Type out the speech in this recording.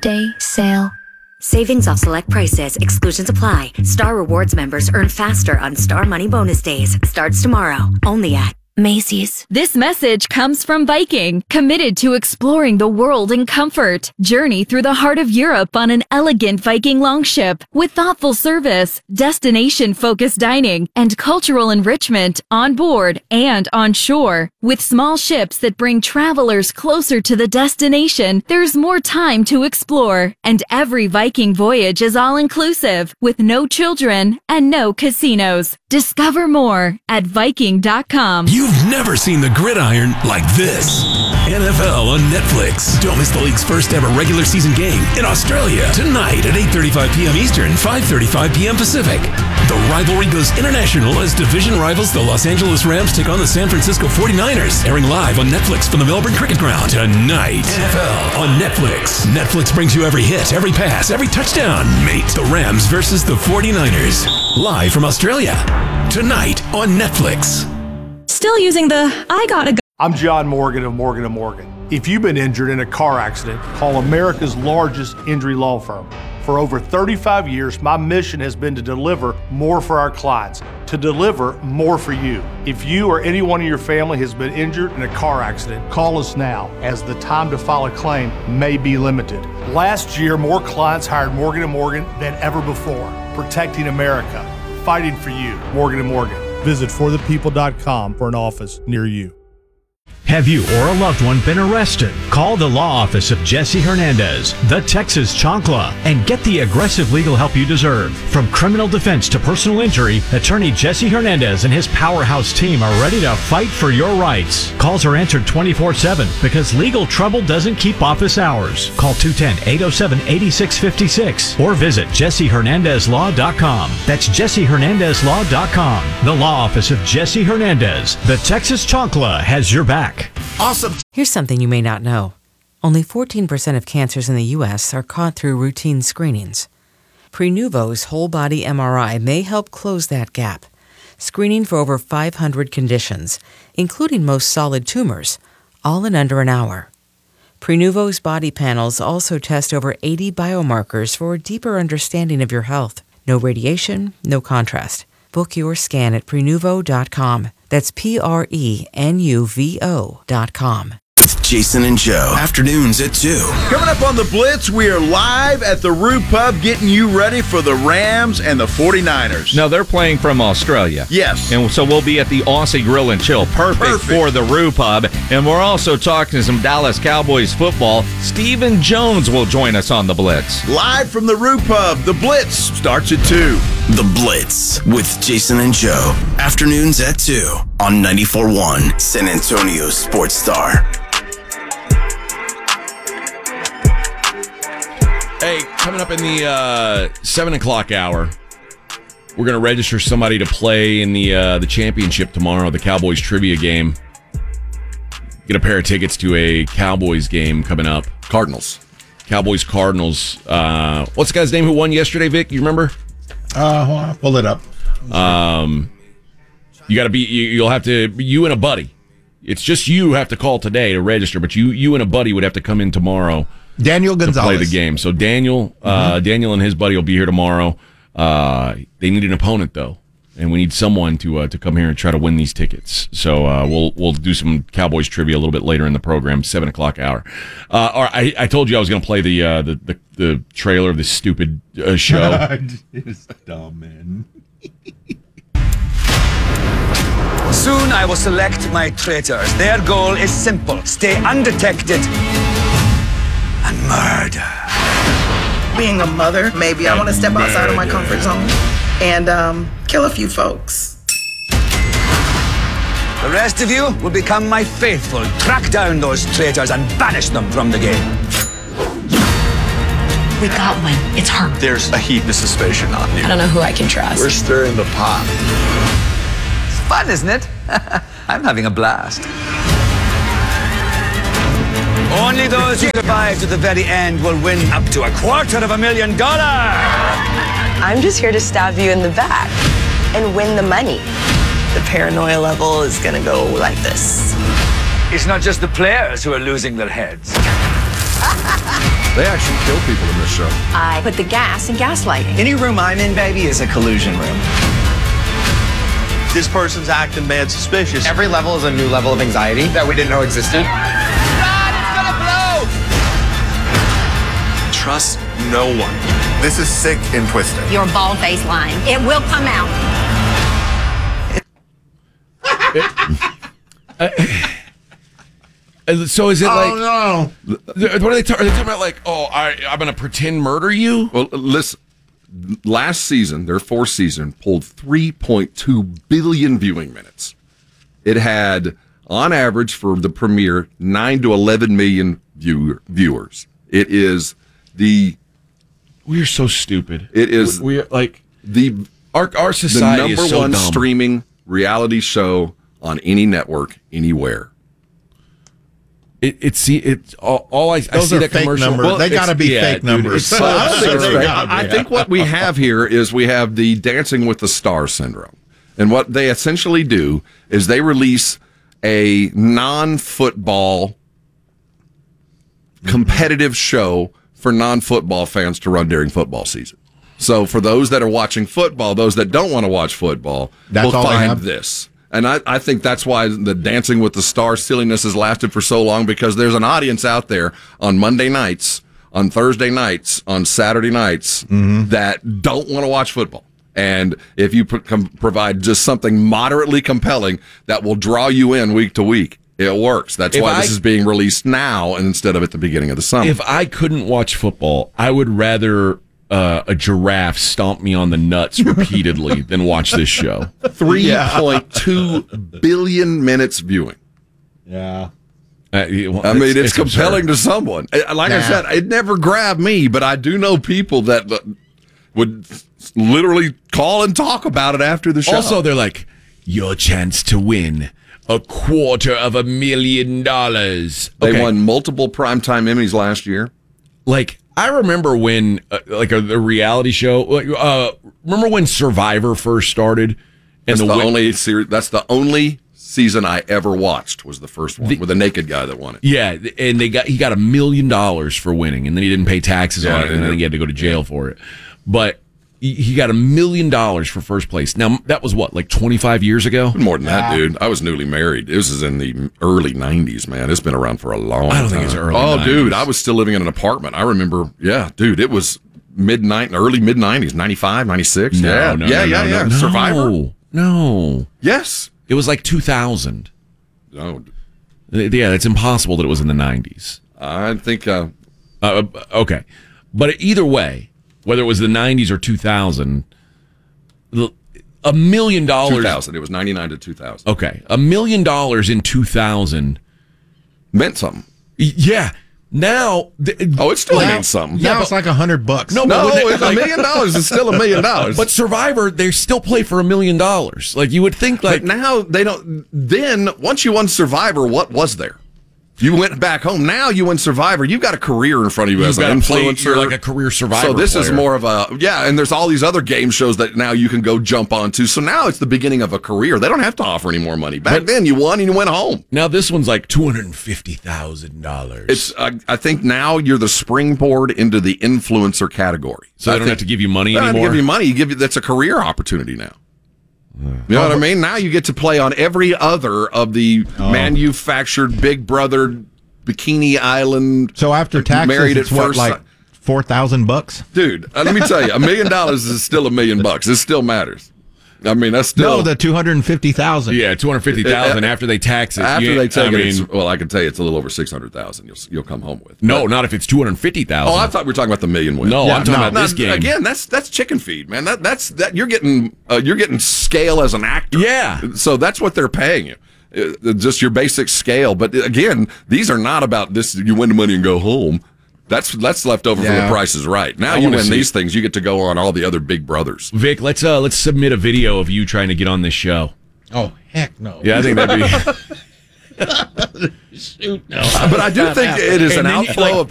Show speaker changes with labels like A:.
A: Day sale.
B: Savings off select prices. Exclusions apply. Star Rewards members earn faster on Star Money Bonus Days. Starts tomorrow. Only at Macy's.
C: This message comes from Viking, committed to exploring the world in comfort. Journey through the heart of Europe on an elegant Viking longship with thoughtful service, destination-focused dining, and cultural enrichment on board and on shore. With small ships that bring travelers closer to the destination, there's more time to explore. And every Viking voyage is all-inclusive, with no children and no casinos. Discover more at Viking.com.
D: You've never seen the gridiron like this. NFL on Netflix. Don't miss the league's first ever regular season game in Australia tonight at 8:35 p.m. Eastern, 5:35 p.m. Pacific. The rivalry goes international as division rivals the Los Angeles Rams take on the San Francisco 49ers. Airing live on Netflix from the Melbourne Cricket Ground tonight. NFL on Netflix. Netflix brings you every hit, every pass, every touchdown. Mate, the Rams versus the 49ers. Live from Australia. Tonight on Netflix.
E: Still using the I gotta go.
F: I'm John Morgan of Morgan & Morgan. If you've been injured in a car accident, call America's largest injury law firm. For over 35 years, my mission has been to deliver more for our clients, to deliver more for you. If you or anyone in your family has been injured in a car accident, call us now, as the time to file a claim may be limited. Last year, more clients hired Morgan & Morgan than ever before, protecting America, fighting for you. Morgan & Morgan. Visit forthepeople.com for an office near you.
G: Have you or a loved one been arrested? Call the law office of Jesse Hernandez, the Texas Chancla, and get the aggressive legal help you deserve. From criminal defense to personal injury, attorney Jesse Hernandez and his powerhouse team are ready to fight for your rights. Calls are answered 24/7 because legal trouble doesn't keep office hours. Call 210-807-8656 or visit jessehernandezlaw.com. That's jessehernandezlaw.com. The law office of Jesse Hernandez, the Texas Chancla, has your back.
H: Awesome.
I: Here's something you may not know. Only 14% of cancers in the U.S. are caught through routine screenings. Prenuvo's whole body MRI may help close that gap, screening for over 500 conditions, including most solid tumors, all in under an hour. Prenuvo's body panels also test over 80 biomarkers for a deeper understanding of your health. No radiation, no contrast. Book your scan at Prenuvo.com. That's Prenuvo.com.
H: It's Jason and Joe. Afternoons at 2.
J: Coming up on The Blitz, we are live at the Roo Pub getting you ready for the Rams and the 49ers.
K: No, they're playing from Australia.
J: Yes.
K: And so we'll be at the Aussie Grill and Chill. Perfect for the Roo Pub. And we're also talking some Dallas Cowboys football. Stephen Jones will join us on The Blitz.
J: Live from the Roo Pub, The Blitz starts at 2.
H: The Blitz with Jason and Joe. Afternoons at 2 on 94.1 San Antonio Sports Star.
L: Hey, coming up in the 7 o'clock hour, we're going to register somebody to play in the championship tomorrow, the Cowboys trivia game. Get a pair of tickets to a Cowboys game coming up. Cowboys Cardinals. What's the guy's name who won yesterday, Vic? You remember?
M: I'll pull it up.
L: You got to be. You'll have to. You and a buddy. It's just you have to call today to register, but you and a buddy would have to come in tomorrow.
M: Daniel Gonzalez.
L: To play the game. So Daniel and his buddy will be here tomorrow. They need an opponent though, and we need someone to come here and try to win these tickets. So we'll do some Cowboys trivia a little bit later in the program, 7 o'clock hour. I told you I was going to play the trailer of this stupid show.
M: It's dumb, man.
N: Soon I will select my traitors. Their goal is simple: stay undetected and murder.
O: Being a mother, maybe I want to step outside of my comfort zone and kill a few folks.
N: The rest of you will become my faithful. Track down those traitors and banish them from the game.
P: We got one. It's her.
Q: There's a heap of suspicion on you.
P: I don't know who I can trust.
Q: We're stirring the pot.
N: It's fun, isn't it? I'm having a blast. Only those who survive to the very end will win up to $250,000.
R: I'm just here to stab you in the back and win the money. The paranoia level is gonna go like this.
N: It's not just the players who are losing their heads.
Q: They actually kill people in this show.
P: I put the gas in gaslighting.
N: Any room I'm in, baby, is a collusion room.
F: This person's acting mad suspicious.
A: Every level is a new level of anxiety that we didn't know existed.
Q: Trust no one. This is sick and twisted.
P: Your bald-faced lying. It will come out.
L: So is it like?
J: No.
L: What are they talking about? Like, I'm going to pretend murder you?
S: Well, listen. Last season, their fourth season, pulled 3.2 billion viewing minutes. It had, on average, for the premiere, 9 to 11 million viewers. It is the.
L: We're so stupid.
S: It is.
L: We're like
S: our
L: society
S: the number
L: is so
S: one
L: dumb.
S: streaming reality show on any network anywhere.
L: It's all I
M: Those
L: see
M: are
L: that
M: fake
L: commercial.
M: numbers.
L: Well,
M: they got to be fake numbers.
S: I think what we have here is we have the Dancing with the Stars syndrome. And what they essentially do is they release a non-football competitive show for non-football fans to run during football season. So for those that are watching football, those that don't want to watch football, will find this. And I think that's why the Dancing with the Stars silliness has lasted for so long, because there's an audience out there on Monday nights, on Thursday nights, on Saturday nights that don't want to watch football. And if you provide just something moderately compelling that will draw you in week to week, it works. That's why this is being released now instead of at the beginning of the summer.
L: If I couldn't watch football, I would rather a giraffe stomp me on the nuts repeatedly than watch this show.
S: 3.2 billion minutes viewing.
M: Yeah.
S: I mean, it's compelling to someone. Like I said, it never grabbed me, but I do know people that would literally call and talk about it after the show.
L: Also, they're like, your chance to win $250,000.
S: They won multiple primetime Emmys last year.
L: Like, I remember when, the reality show, remember when Survivor first started? And
S: That's the only season I ever watched, was the first one with the naked guy that won it.
L: Yeah, and he got $1 million for winning, and then he didn't pay taxes on it, and then he had to go to jail for it. But he got $1 million for first place. Now, that was what, like 25 years ago?
S: More than that, dude. I was newly married. This is in the early 90s, man. It's been around for a long time.
L: I don't think it's early 90s.
S: Dude, I was still living in an apartment. I remember, it was early mid-90s, 95, 96.
L: No.
S: Survivor?
L: No.
S: Yes.
L: It was like 2000.
S: No.
L: Yeah, it's impossible that it was in the 90s.
S: I think...
L: okay. But either way, whether it was the 90s or 2000, $1 million...
S: 2000. It was 99 to 2000.
L: Okay. $1 million in 2000...
S: meant something.
L: Yeah. Now...
S: it still means something.
M: Now it's like $100.
S: No, it's $1 million is still $1 million.
L: But Survivor, they still play for $1 million. Like, you would think, like...
S: But now, they don't... Then, once you won Survivor, what was there? You went back home. Now you win Survivor. You've got a career in front of you as an influencer.
L: You're like a career Survivor
S: So this
L: player.
S: is more of a... Yeah, and there's all these other game shows that now you can go jump onto. So now it's the beginning of a career. They don't have to offer any more money. Back then, you won and you went home.
L: Now this one's like $250,000.
S: It's. I think now you're the springboard into the influencer category.
L: So they don't have to give you money anymore?
S: They don't have to give you money. That's a career opportunity now. You know what I mean? Now you get to play on every other of the manufactured Big Brother... Bikini Island.
M: So after taxes,
S: married
M: it's
S: at
M: what,
S: first
M: like $4,000?
S: Dude, let me tell you, $1 million is still $1 million. It still matters. I mean, that's still...
M: No, the $250,000.
L: Yeah, $250,000 after they tax it.
S: After they take it, I can tell you it's a little over $600,000 you'll come home with.
L: No, not if it's $250,000.
S: Oh, I thought we were talking about the million win.
L: No, I'm talking about this game.
S: Again, that's chicken feed, man. That's you're getting scale as an actor.
L: Yeah.
S: So that's what they're paying you. Just your basic scale. But again, these are not about this, you win the money and go home. That's left over from The Price is Right. Now you win these things, you get to go on all the other Big Brothers.
L: Vic, let's submit a video of you trying to get on this show.
M: Oh, heck no.
L: Yeah, I think that'd be...
M: Shoot, no.
S: But I do think it is an outflow of